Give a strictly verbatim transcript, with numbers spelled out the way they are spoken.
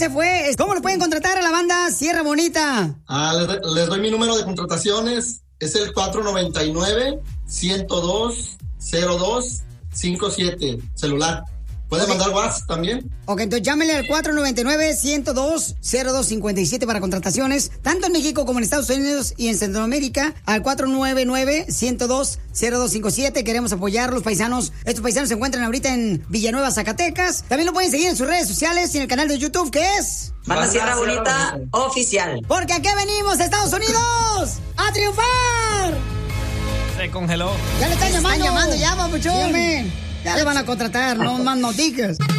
se fue. ¿Cómo lo pueden contratar a la banda Sierra Bonita? Ah, les, les doy mi número de contrataciones. Es el cuatro nueve nueve, uno cero dos, cero dos cinco siete, celular. ¿Puede okay. mandar WhatsApp también? Ok, entonces llámenle al cuatro nueve nueve, uno cero dos, cero dos cinco siete para contrataciones, tanto en México como en Estados Unidos y en Centroamérica, al cuatro nueve nueve, uno cero dos, cero dos cinco siete. Queremos apoyar a los paisanos. Estos paisanos se encuentran ahorita en Villanueva, Zacatecas. También lo pueden seguir en sus redes sociales y en el canal de YouTube, que es... Banda Sierra Bonita Oficial. Porque aquí venimos, Estados Unidos, a triunfar. Se congeló. Ya le están llamando. Están llamando ya, papuchón. Sí, ya le van a contratar, no más noticias.